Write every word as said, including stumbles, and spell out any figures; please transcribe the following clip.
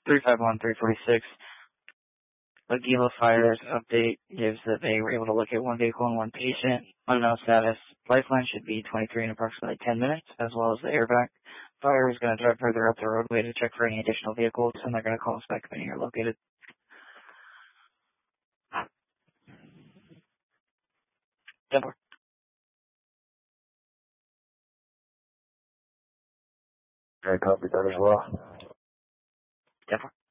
three five one, three forty-six. Aguila Fire's update gives that they were able to locate one vehicle and one patient. Unknown status. Lifeline should be twenty-three in approximately ten minutes, as well as the airbag. Fire is going to drive further up the roadway to check for any additional vehicles, and they're going to call us back if any are located. Denver. I copy that as well. Denver.